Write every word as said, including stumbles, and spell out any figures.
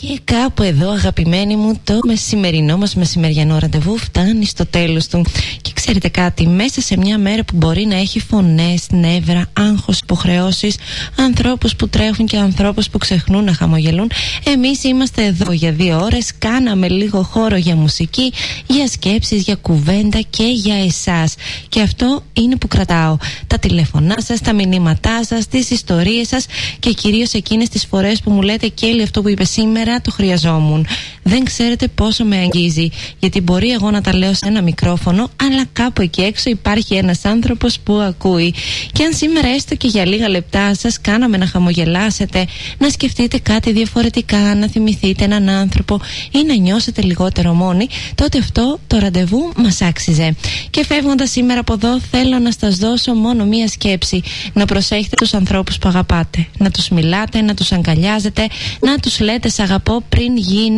Και κάπου εδώ, αγαπημένοι μου, το μεσημερινό μας μεσημεριανό ραντεβού φτάνει στο τέλος του. Και ξέρετε κάτι, μέσα σε μια μέρα που μπορεί να έχει φωνές, νεύρα, άγχος, υποχρεώσεις, ανθρώπους που τρέχουν και ανθρώπους που ξεχνούν να χαμογελούν, εμείς είμαστε εδώ για δύο ώρες. Κάναμε λίγο χώρο για μουσική, για σκέψεις, για κουβέντα και για εσάς. Και αυτό είναι που κρατάω. Τα τηλέφωνά σας, τα μηνύματά σας, τις ιστορίες σας και κυρίως εκείνες τις φορές που μου λέτε, Κέλλη, αυτό που είπε σήμερα το χρειαζόμουν. Δεν ξέρετε πόσο με αγγίζει, γιατί μπορεί εγώ να τα λέω σε ένα μικρόφωνο, αλλά κάπου εκεί έξω υπάρχει ένας άνθρωπος που ακούει. Και αν σήμερα έστω και για λίγα λεπτά σας κάναμε να χαμογελάσετε, να σκεφτείτε κάτι διαφορετικά, να θυμηθείτε έναν άνθρωπο ή να νιώσετε λιγότερο μόνοι, τότε αυτό το ραντεβού μας άξιζε. Και φεύγοντας σήμερα από εδώ, θέλω να σας δώσω μόνο μία σκέψη: να προσέχετε τους ανθρώπους που αγαπάτε, να τους μιλάτε, να τους αγκαλιάζετε, να τους λέτε σ' αγαπώ πριν γίνει